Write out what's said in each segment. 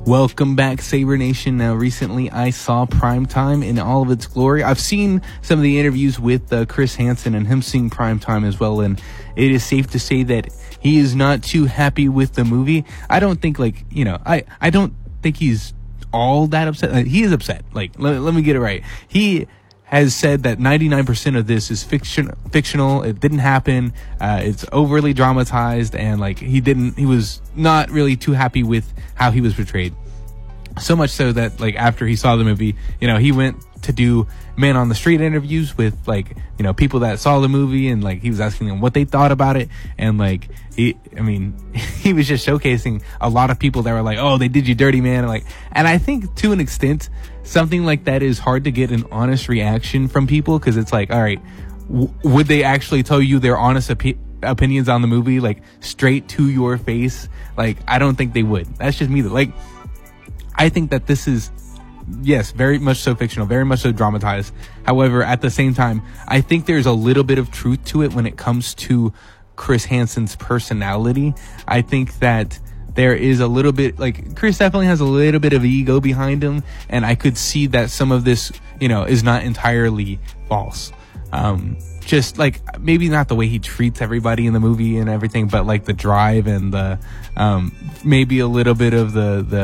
Welcome back, Saber Nation. Now, recently I saw Primetime in all of its glory. I've seen some of the interviews with Chris Hansen and him seeing Primetime as well, and it is safe to say that he is not too happy with the movie. I don't think, I don't think he's all that upset. He is upset. Let me get it right. He has said that 99% of this is fictional. It didn't happen. It's overly dramatized, and he was not really too happy with how he was portrayed. So much so that after he saw the movie, he went to do man on the street interviews with people that saw the movie, and he was asking them what they thought about it, and he was just showcasing a lot of people that were like, oh, they did you dirty, man, and I think to an extent something like that is hard to get an honest reaction from people, because it's all right, would they actually tell you their honest opinions on the movie straight to your face? I don't think they would. That's just me though. I think that this is, yes, very much so fictional, very much so dramatized. However, at the same time, I think there's a little bit of truth to it when it comes to Chris Hansen's personality. I think that there is a little bit, Chris definitely has a little bit of ego behind him, and I could see that some of this, is not entirely false. Just maybe not the way he treats everybody in the movie and everything, but the drive and the maybe a little bit of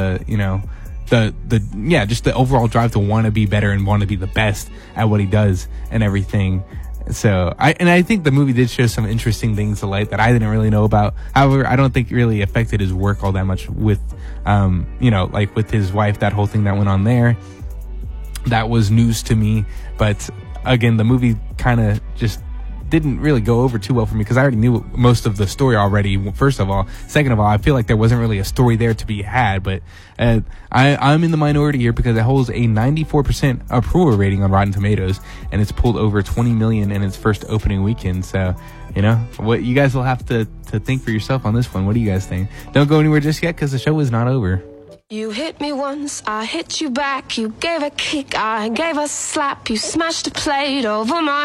just the overall drive to want to be better and want to be the best at what he does and everything. So I think the movie did show some interesting things to light that I didn't really know about. However, I don't think it really affected his work all that much with, with his wife, that whole thing that went on there. That was news to me. But again, the movie kind of just didn't really go over too well for me, because I already knew most of the story already, first of all. Second of all, I feel like there wasn't really a story there to be had, but I'm in the minority here because it holds a 94% approval rating on Rotten Tomatoes, and it's pulled over 20 million in its first opening weekend. So, what you guys will have to think for yourself on this one. What do you guys think? Don't go anywhere just yet, because the show is not over. You hit me once, I hit you back. You gave a kick, I gave a slap. You smashed a plate over my